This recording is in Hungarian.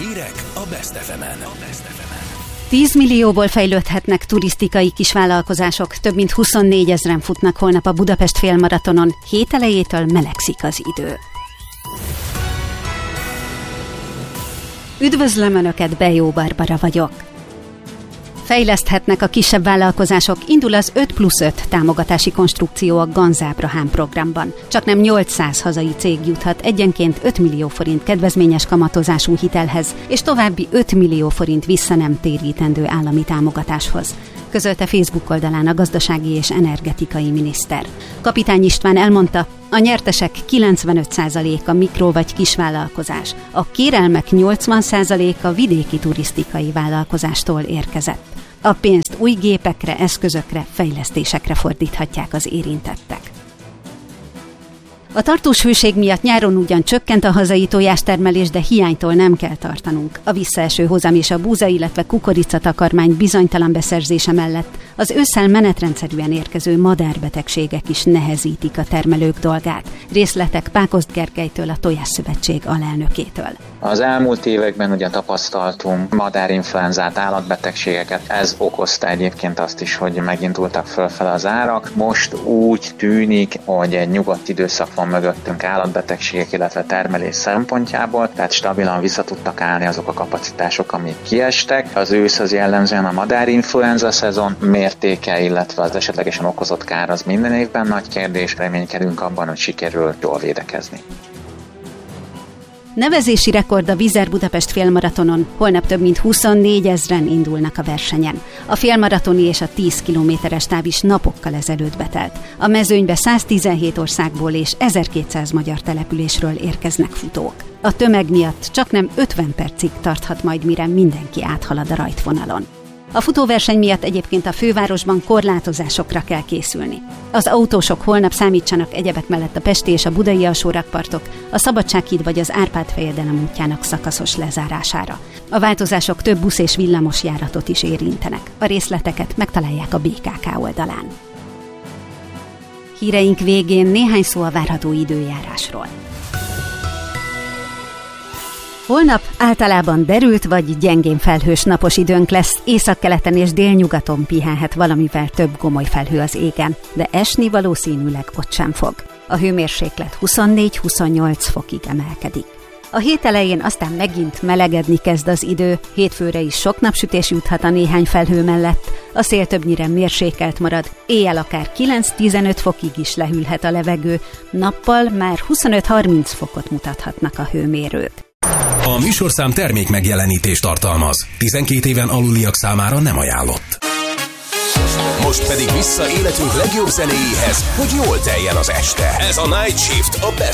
Hírek a Best FM-en. 10 millióból fejlődhetnek turisztikai kisvállalkozások, több mint 24 000 futnak holnap a Budapest félmaratonon, hét elejétől melegszik az idő. Üdvözlöm Önöket, Bejó Barbara vagyok. Fejleszthetnek a kisebb vállalkozások, indul az 5+5 támogatási konstrukció a Ganz Ábrahám programban. Csaknem 800 hazai cég juthat egyenként 5 millió forint kedvezményes kamatozású hitelhez, és további 5 millió forint vissza nem térítendő állami támogatáshoz, közölte Facebook oldalán a gazdasági és energetikai miniszter. Kapitány István elmondta, a nyertesek 95%-a mikro- vagy kisvállalkozás, a kérelmek 80%-a vidéki turisztikai vállalkozástól érkezett. A pénzt új gépekre, eszközökre, fejlesztésekre fordíthatják az érintettek. A tartós hőség miatt nyáron ugyan csökkent a hazai tojástermelés, de hiánytól nem kell tartanunk. A visszaeső hozam és a búza, illetve kukoricatakarmány bizonytalan beszerzése mellett az ősszel menetrendszerűen érkező madárbetegségek is nehezítik a termelők dolgát. Részletek Pákozd Gergelytől, a Tojásszövetség alelnökétől. Az elmúlt években ugye tapasztaltunk madárinfluenzát, állatbetegségeket. Ez okozta egyébként azt is, hogy megindultak fölfele az árak. Most úgy tűnik, hogy egy nyugodt időszak van mögöttünk állatbetegségek, illetve termelés szempontjából, tehát stabilan vissza tudtak állni azok a kapacitások, amik kiestek. Az ősz az jellemzően a madárinfluenza szezon mértéke, illetve az esetlegesen okozott kár az minden évben nagy kérdés. Reménykedünk abban, hogy sikerül jól védekezni. Nevezési rekord a Vizer Budapest félmaratonon, holnap több mint 24 000 indulnak a versenyen. A félmaratoni és a 10 kilométeres táv is napokkal ezelőtt betelt. A mezőnybe 117 országból és 1200 magyar településről érkeznek futók. A tömeg miatt csaknem 50 percig tarthat majd, mire mindenki áthalad a rajtvonalon. A futóverseny miatt egyébként a fővárosban korlátozásokra kell készülni. Az autósok holnap számítsanak egyebek mellett a pesti és a budai alsórakpartok, a Szabadsághíd vagy az Árpád-fejedelem útjának szakaszos lezárására. A változások több busz és villamos járatot is érintenek. A részleteket megtalálják a BKK oldalán. Híreink végén néhány szó a várható időjárásról. Holnap általában derült vagy gyengén felhős napos időnk lesz, északkeleten és délnyugaton pihenhet valamivel több gomoly felhő az égen, de esni valószínűleg ott sem fog. A hőmérséklet 24-28 fokig emelkedik. A hét elején aztán megint melegedni kezd az idő, hétfőre is sok napsütés juthat a néhány felhő mellett, a szél többnyire mérsékelt marad, éjjel akár 9-15 fokig is lehűlhet a levegő, nappal már 25-30 fokot mutathatnak a hőmérők. A műsorszám termék megjelenítést tartalmaz. 12 éven aluliak számára nem ajánlott. Most pedig vissza életünk legjobb zenéjéhez, hogy jól teljen az este. Ez a Night Shift a Best